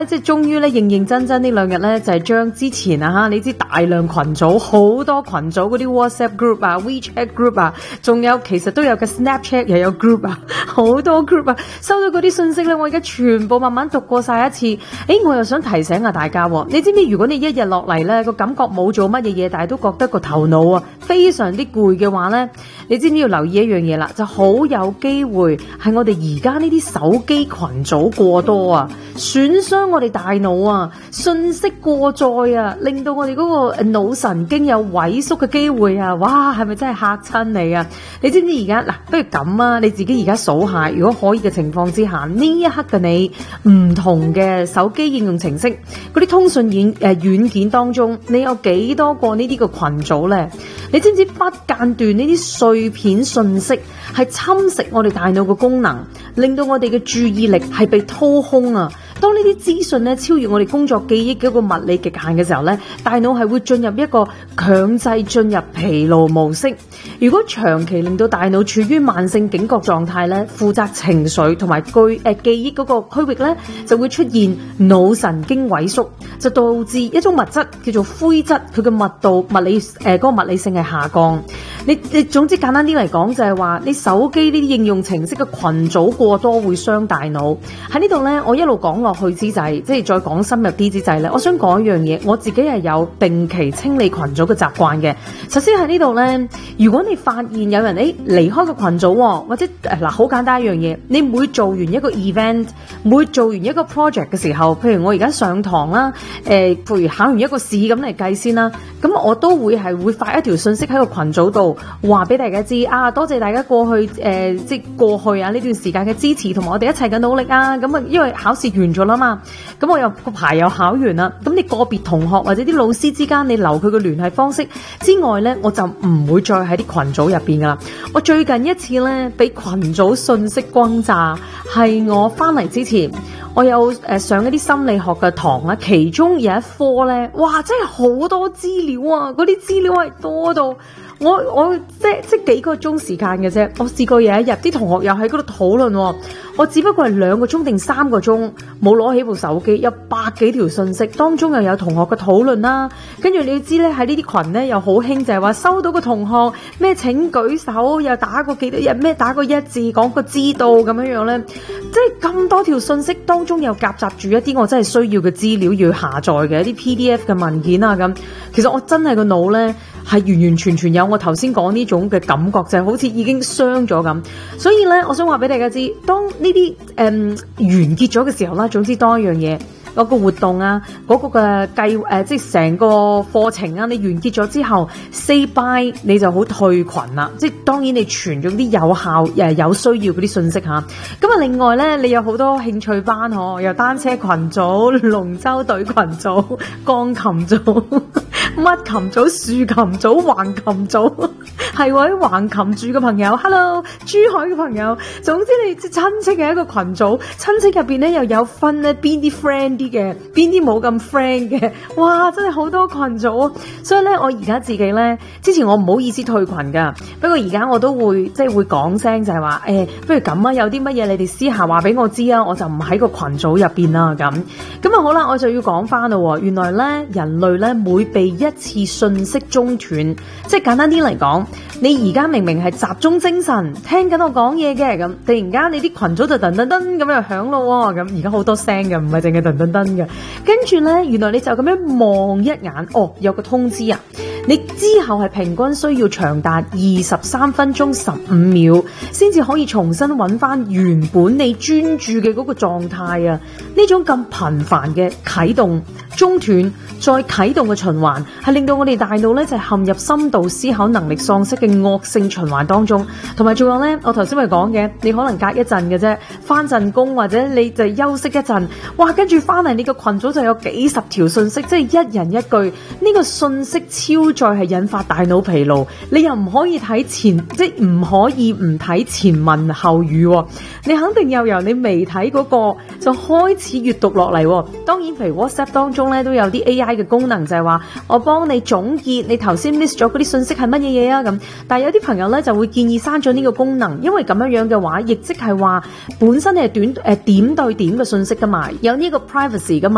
即係終於咧認真呢兩日咧就係將之前啊你知大量群組好多群組嗰啲 WhatsApp group 啊 WeChat group 啊，仲有其實都有個 Snapchat 又有 group 啊，好多 group 啊，收到嗰啲信息咧，我而家全部慢慢讀過晒一次。我又想提醒下大家，你知唔知如果你一日落嚟咧個感覺冇做乜嘢嘢，但係都覺得個頭腦啊非常之攰嘅話咧，你知唔知要留意一樣嘢啦？就好有機會係我哋而家呢啲手機群組過多啊，損傷我哋大腦啊，信息過載啊，令到我哋嗰個腦神經有萎縮嘅機會啊！哇，係咪真係嚇親你啊？你知唔知而家嗱，不如咁啊，你自己而家數下，如果可以嘅情況之下，呢一刻嘅你唔同嘅手機應用程式嗰啲通訊軟件當中，你有幾多個呢啲嘅群組呢？你知唔知不間斷呢啲碎片信息係侵蝕我哋大腦嘅功能，令到我哋嘅注意力係被掏空啊！當呢啲資訊咧超越我哋工作記憶嘅一個物理極限嘅時候咧，大腦係會進入一個強制進入疲勞模式。如果長期令到大腦處於慢性警覺狀態咧，負責情緒同埋記憶嗰個區域咧，就會出現腦神經萎縮，就導致一種物質叫做灰質，佢嘅密度嗰個物理性係下降。你總之簡單啲嚟講就係話，你手機呢啲應用程式嘅群組過多會傷大腦。喺呢度咧，我一路講落去之際，即係再講深入啲之際咧，我想講一樣嘢，我自己係有定期清理群組嘅習慣嘅。首先喺呢度咧，如果你發現有人離開個群組，或者好簡單一樣嘢，你每做完一個 event， 每做完一個 project 嘅時候，譬如我而家上堂啦，譬如考完一個試咁嚟計先啦，咁我都會發一條信息喺個群組度，話俾大家知啊，多謝大家過去過去啊呢段時間嘅支持，同埋我哋一齊嘅努力啊。咁啊，因為考試完咗啦嘛，咁我又個牌又考完啦，咁你個別同學或者啲老師之間，你留佢嘅聯繫方式之外呢，我就唔會再喺啲群組入邊噶啦。我最近一次呢，俾群組信息轟炸，係我翻嚟之前，我有上一啲心理學嘅堂啦，其中有一科呢，哇，真係好多資料啊！嗰啲資料係多到我即幾個鐘時間嘅啫。我試過有一日啲同學又喺嗰度討論，我只不過係2個鐘定3個鐘冇攞起部手機，有100幾條信息，當中又有同學嘅討論啦。跟住你要知咧，喺呢啲群咧又好興就係話收到個同學咩請舉手，又打過幾多日咩打過1字，講個知道咁樣咧，即係咁多條信息當中又夾雜住一啲我真係需要嘅資料要下載嘅一啲 PDF 嘅文件啊咁。其實我真係個腦咧係完完全全有我頭先講呢種嘅感覺，就係好似已經傷咗咁。所以咧，我想話俾大家知，當呢啲完結咗嘅時候啦，總之多一樣嘢，嗰個活動啊，嗰個嘅即係成個課程啊，你完結咗之後 say bye， 你就好退群啦。即係當然你傳咗啲有效有需要嗰啲信息吓。咁啊，另外咧，你有好多興趣班有單車群組、龍舟隊群組、鋼琴組。乜琴組、豎琴組、橫琴組，係喎，啲橫琴住嘅朋友 ，hello， 珠海嘅朋友，總之你親戚嘅一個群組，親戚入邊咧又有分咧邊啲 friend 啲嘅，邊啲冇咁 friend 嘅，哇，真係好多群組，所以咧我而家自己咧，之前我唔好意思退群噶，不過而家我都會會講聲就係話，不如咁啊，有啲乜嘢你哋私下話俾我知啊，我就唔喺個群組入邊啦咁啊好啦，我就要講翻咯，原來咧人類咧每被一次信息中斷，即係簡單啲嚟講，你而家明明係集中精神聽緊我講嘢嘅，咁突然間你啲群組就噔噔噔咁又響咯，咁而家好多聲嘅，唔係淨係噔噔噔嘅。跟住呢，原來你就咁樣望一眼，有個通知啊！你之後係平均需要長達23分鐘15秒，先至可以重新揾翻原本你專注嘅嗰個狀態啊！呢種咁頻繁嘅啟動、中斷、再啟動嘅循環，係令到我哋大腦咧就係陷入深度思考能力喪失嘅惡性循環當中。同埋仲有咧，我頭先咪講嘅，你可能隔一陣嘅啫，翻陣工或者你就休息一陣，哇，跟住翻嚟你個群組就有幾十條信息，即係一人一句，呢個信息超載係引發大腦疲勞。你又唔可以睇前，即係唔可以唔睇前文後語，你肯定又由你未睇嗰個就開始閱讀落嚟。當然，譬如 WhatsApp 當中咧都有啲 AI 嘅功能，就係話我幫你總結你頭先 miss 咗嗰啲信息係乜嘢嘢啊咁。但係有啲朋友咧就會建議刪咗呢個功能，因為咁樣嘅話，亦即係話本身係點對點嘅信息噶嘛，有呢個 privacy 噶嘛。